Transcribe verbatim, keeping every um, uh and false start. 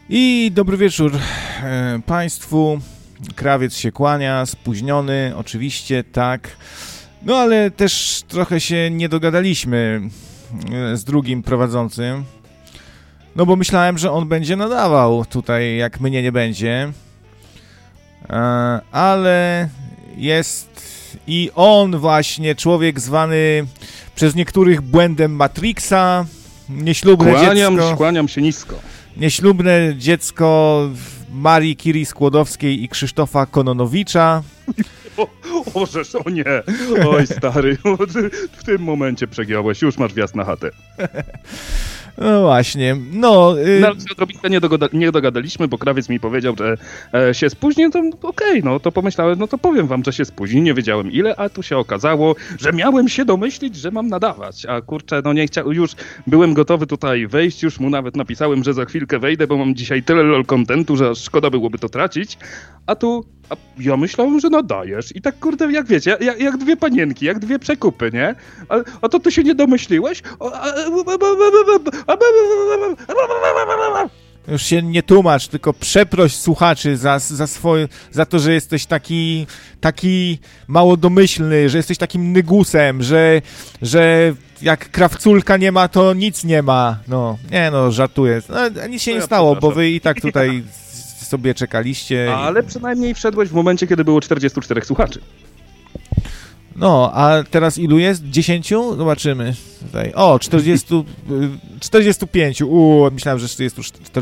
I dobry wieczór e, Państwu. Krawiec się kłania, spóźniony, oczywiście, tak. No ale też trochę się nie dogadaliśmy e, z drugim prowadzącym. No bo myślałem, że on będzie nadawał tutaj, jak mnie nie będzie. E, ale jest i on właśnie, człowiek zwany przez niektórych błędem Matrixa, nieślubne kłaniam, dziecko. Kłaniam się nisko. Nieślubne dziecko Marii Curie Skłodowskiej i Krzysztofa Kononowicza. O, o, żeż, o nie, oj stary, w tym momencie przegiąłeś, już masz wjazd na chatę. No właśnie, no... Y... No, odrobinkę nie, dogada, nie dogadaliśmy, bo krawiec mi powiedział, że e, się spóźni, to okej, okay, no to pomyślałem, no to powiem wam, że się spóźni, nie wiedziałem ile, a tu się okazało, że miałem się domyślić, że mam nadawać, a kurczę, no nie chciałem, już byłem gotowy tutaj wejść, już mu nawet napisałem, że za chwilkę wejdę, bo mam dzisiaj tyle lol contentu, że szkoda byłoby to tracić, a tu... A ja myślałem, że nadajesz i tak kurde, jak wiecie, jak, jak dwie panienki, jak dwie przekupy, nie? A, a to ty się nie domyśliłeś? Już się nie tłumacz, tylko przeproś słuchaczy za, za, swoje, za to, że jesteś taki, taki mało domyślny, że jesteś takim nygusem, że, że jak krawculka nie ma, to nic nie ma. No, nie no, żartuję. No, nic się nie stało, bo wy i tak tutaj... sobie czekaliście. Ale przynajmniej wszedłeś w momencie, kiedy było czterdziestu czterech słuchaczy. No, a teraz ilu jest? dziesięciu? Zobaczymy. Tutaj. O, czterdzieści, czterdzieści pięć. Uuu, myślałem, że czterdzieści,